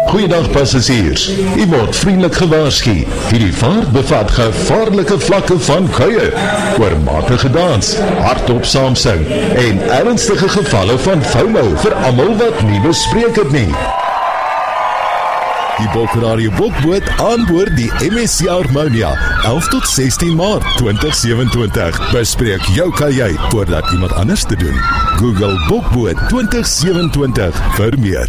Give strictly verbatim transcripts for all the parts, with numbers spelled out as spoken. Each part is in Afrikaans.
Goeiedag passasiers, u word vriendelik gewaarsku. Hierdie vaart bevat gevaarlike vlakke van kuie, oormatige dans, hardop saamsing en ernstige gevalle van FOMO vir almal wat nie bespreek het nie. Die Bokradio Bokboot aanboord die M S C Harmonia, elf tot sestien Maart twintig sewenentwintig. Bespreek jou kajuit voordat iemand anders te doen. Google Bokboot twintig sewenentwintig vir meer.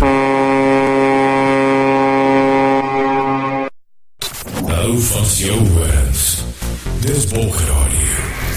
Hou vas jou horings. Dis Bokradio.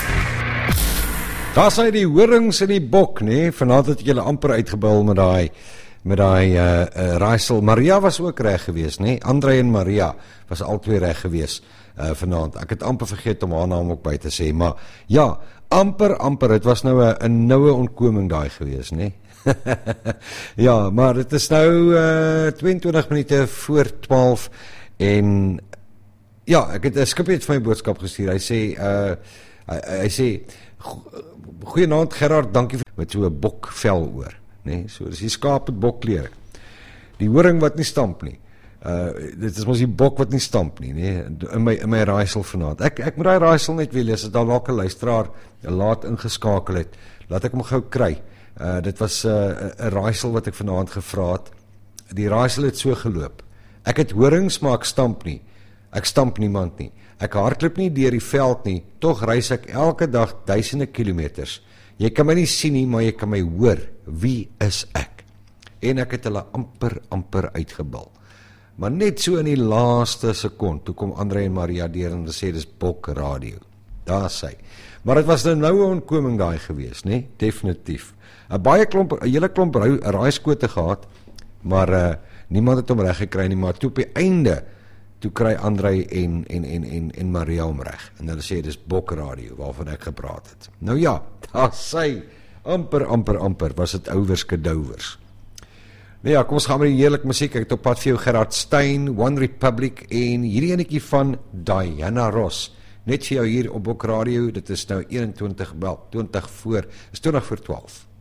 Daar sy die horings in die bok, nee. Vanaand het ek julle amper uitgebul met daai met daai uh, uh, Raaisel. Maria was ook reg geweest, nee. Andre en Maria was albei reg geweest uh, vanaand. Ek het amper vergeet om haar naam ook by te sê, maar ja, amper amper, het was nou 'n 'n noue ontkoming daai geweest, nee. Ja, maar dit is nou uh, twee en twintig minute voor twaalf en ja, ek het 'n skipie het vir my boodskap gestuur. Hy sê uh hy, hy sê goeienaand Gerard, dankie vir met so 'n bokvel oor, nê? Nee, so dis die skaap met bokklere. Die horing wat nie stamp nie. Uh dit is mos die bok wat nie stamp nie, nê? Nee, in my in my raaisel vanaand. Ek ek moet daai raaisel net weer lees as daar dalk 'n luisteraar laat ingeskakel het. Laat ek hom gou kry. Uh dit was 'n uh, 'n raaisel wat ek vanaand gevra het. Die raaisel het so geloop. Ek het horings, maar ek stamp nie. Ek stamp niemand nie. Ek hardloop nie deur die veld nie, tog reis ek elke dag duisende kilometers. Jy kan my nie sien nie, maar jy kan my hoor. Wie is ek? En ek het hulle amper, amper uitgebul. Maar net so in die laaste sekond, toe kom Andre en Maria deur en sê, dis Bokradio. Daar sê. Maar het was nou nou 'n ontkoming daai gewees, né? Definitief. 'n Baie klomp, 'n hele klomp raaiskote gehad, maar uh, niemand het hom reg gekry nie, maar toe op die einde toe kry Andre en, en, en, en, en Maria hom reg. En hulle sê, dis Bokradio, waarvan ek gepraat het. Nou ja, daar sê, amper, amper, amper, was het ouwers kadouwers. Nou ja, kom ons gaan met die heerlik muziek. Ek het op pad vir jou Gerard Stein, One Republic en hierdie enetjie van Diana Ross. Net vir jou hier op Bokradio, dit is nou eenentwintig, wel, twintig voor, is twintig voor twaalf.